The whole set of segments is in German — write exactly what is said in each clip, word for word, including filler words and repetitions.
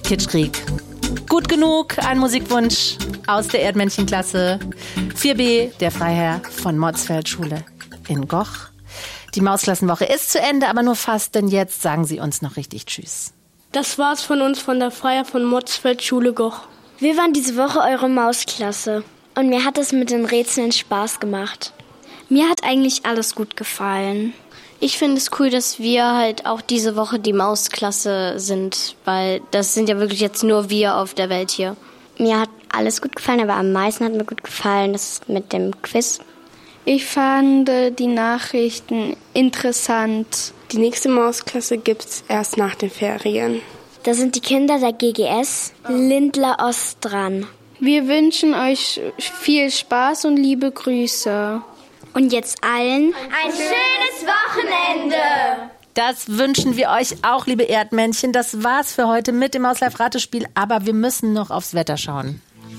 Kitschkrieg. Gut genug, ein Musikwunsch aus der Erdmännchenklasse vier b der Freiherr von Motzfeldt-Schule in Goch. Die Mausklassenwoche ist zu Ende, aber nur fast, denn jetzt sagen Sie uns noch richtig Tschüss. Das war's von uns von der Freiherr von Motzfeldt-Schule Goch. Wir waren diese Woche eure Mausklasse und mir hat es mit den Rätseln Spaß gemacht. Mir hat eigentlich alles gut gefallen. Ich finde es cool, dass wir halt auch diese Woche die Mausklasse sind, weil das sind ja wirklich jetzt nur wir auf der Welt hier. Mir hat alles gut gefallen, aber am meisten hat mir gut gefallen, das mit dem Quiz. Ich fand die Nachrichten interessant. Die nächste Mausklasse gibt's erst nach den Ferien. Da sind die Kinder der G G S Lindler Ost dran. Wir wünschen euch viel Spaß und liebe Grüße. Und jetzt allen ein schönes Wochenende. Das wünschen wir euch auch, liebe Erdmännchen. Das war's für heute mit dem Mauslife-Ratespiel, aber wir müssen noch aufs Wetter schauen.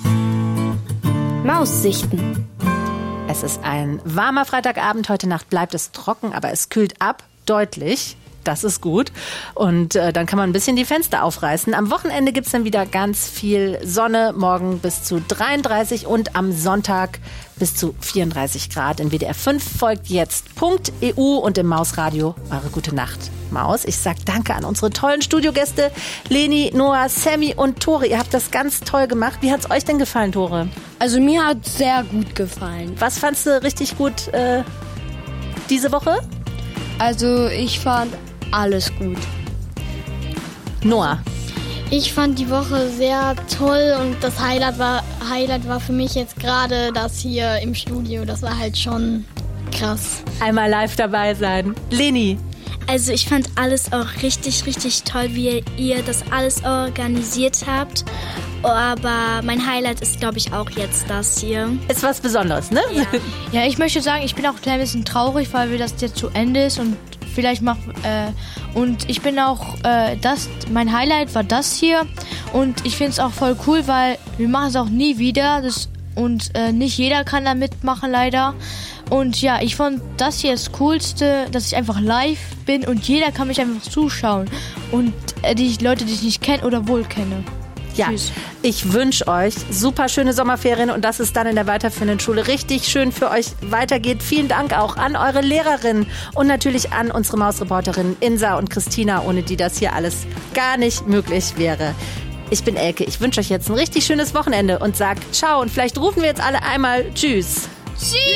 Maussichten. Es ist ein warmer Freitagabend. Heute Nacht bleibt es trocken, aber es kühlt ab, deutlich. Das ist gut. Und äh, dann kann man ein bisschen die Fenster aufreißen. Am Wochenende gibt's dann wieder ganz viel Sonne. Morgen bis zu dreiunddreißig und am Sonntag bis zu vierunddreißig Grad. In W D R fünf folgt jetzt Punkt E U und im Mausradio eure gute Nacht, Maus. Ich sag danke an unsere tollen Studiogäste Leni, Noah, Sammy und Tore. Ihr habt das ganz toll gemacht. Wie hat's euch denn gefallen, Tore? Also mir hat sehr gut gefallen. Was fandst du richtig gut äh, diese Woche? Also ich fand alles gut. Noah. Ich fand die Woche sehr toll und das Highlight war, Highlight war für mich jetzt gerade das hier im Studio. Das war halt schon krass. Einmal live dabei sein. Leni. Also ich fand alles auch richtig, richtig toll, wie ihr das alles organisiert habt. Aber mein Highlight ist, glaube ich, auch jetzt das hier. Ist was Besonderes, ne? Ja. Ja, ich möchte sagen, ich bin auch ein klein bisschen traurig, weil wir das jetzt zu Ende ist und vielleicht mach äh, und ich bin auch äh, das mein Highlight war das hier und ich finde es auch voll cool, weil wir machen es auch nie wieder das, und äh, nicht jeder kann da mitmachen leider und ja, ich fand das hier das Coolste, dass ich einfach live bin und jeder kann mich einfach zuschauen und äh, die Leute, die ich nicht kenne oder wohl kenne. Ja, Tschüss. Ich wünsche euch super schöne Sommerferien und dass es dann in der weiterführenden Schule richtig schön für euch weitergeht. Vielen Dank auch an eure Lehrerinnen und natürlich an unsere Mausreporterinnen Insa und Christina, ohne die das hier alles gar nicht möglich wäre. Ich bin Elke, ich wünsche euch jetzt ein richtig schönes Wochenende und sag ciao und vielleicht rufen wir jetzt alle einmal Tschüss. Tschüss.